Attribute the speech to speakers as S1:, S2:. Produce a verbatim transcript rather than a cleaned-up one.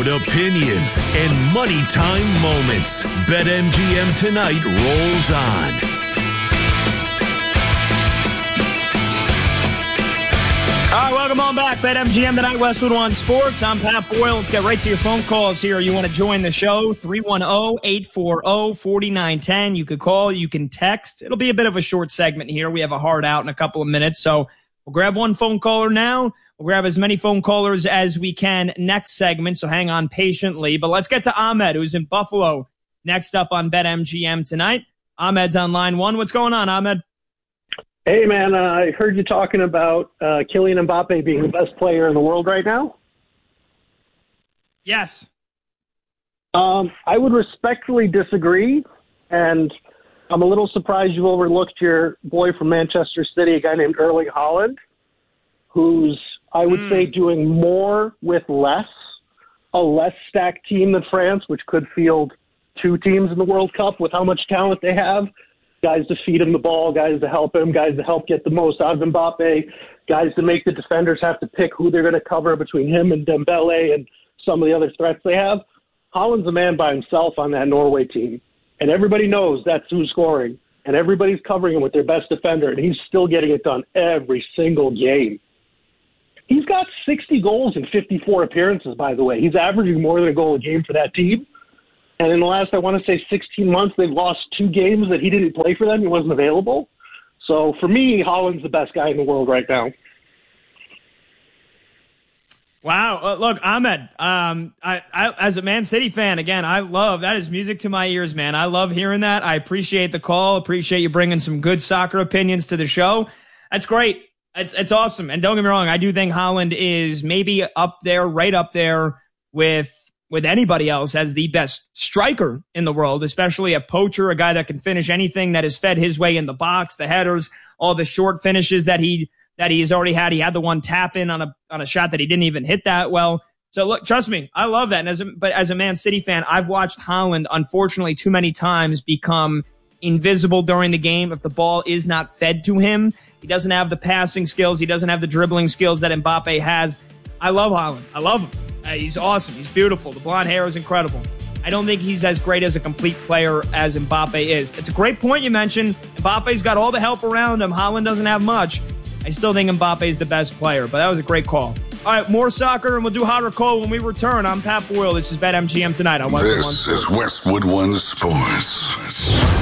S1: Loud opinions and money time moments. BetMGM Tonight rolls on.
S2: All right, welcome on back. BetMGM Tonight, Westwood One Sports. I'm Pat Boyle. Let's get right to your phone calls here. You want to join the show? three one zero, eight four zero, four nine one zero. You could call. You can text. It'll be a bit of a short segment here. We have a hard out in a couple of minutes, so we'll grab one phone caller now. We'll grab as many phone callers as we can next segment, so hang on patiently. But let's get to Ahmed, who's in Buffalo, next up on BetMGM Tonight. Ahmed's on line one. What's going on, Ahmed?
S3: Hey, man, uh, I heard you talking about uh, Kylian Mbappe being the best player in the world right now.
S2: Yes.
S3: Um, I would respectfully disagree, and I'm a little surprised you overlooked your boy from Manchester City, a guy named Erling Haaland, who's, I would mm. say, doing more with less, a less stacked team than France, which could field two teams in the World Cup with how much talent they have. Guys to feed him the ball, guys to help him, guys to help get the most out of Mbappe, guys to make the defenders have to pick who they're going to cover between him and Dembele and some of the other threats they have. Haaland's a man by himself on that Norway team, and everybody knows that's who's scoring, and everybody's covering him with their best defender, and he's still getting it done every single game. He's got sixty goals in fifty-four appearances, by the way. He's averaging more than a goal a game for that team. And in the last, I want to say, sixteen months, they've lost two games that he didn't play for them. He wasn't available. So for me, Haaland's the best guy in the world right now.
S2: Wow. Uh, look, Ahmed, um, I, I, as a Man City fan, again, I love, that is music to my ears, man. I love hearing that. I appreciate the call. Appreciate you bringing some good soccer opinions to the show. That's great. It's, it's awesome. And don't get me wrong, I do think Haaland is maybe up there, right up there with with anybody else as the best striker in the world, especially a poacher, a guy that can finish anything that is fed his way in the box, the headers, all the short finishes that he that he's already had. He had the one tap in on a on a shot that he didn't even hit that well. So look, trust me, I love that. And as a, but as a Man City fan, I've watched Haaland, unfortunately, too many times become invisible during the game if the ball is not fed to him. He doesn't have the passing skills. He doesn't have the dribbling skills that Mbappe has. I love Haaland. I love him. Uh, he's awesome. He's beautiful. The blonde hair is incredible. I don't think he's as great as a complete player as Mbappe is. It's a great point you mentioned. Mbappe's got all the help around him. Haaland doesn't have much. I still think Mbappe is the best player, but that was a great call. All right, more soccer, and we'll do hot or cold when we return. I'm Pat Boyle. This is BetMGM Tonight on Westwood One Sports.
S1: This is Westwood One Sports.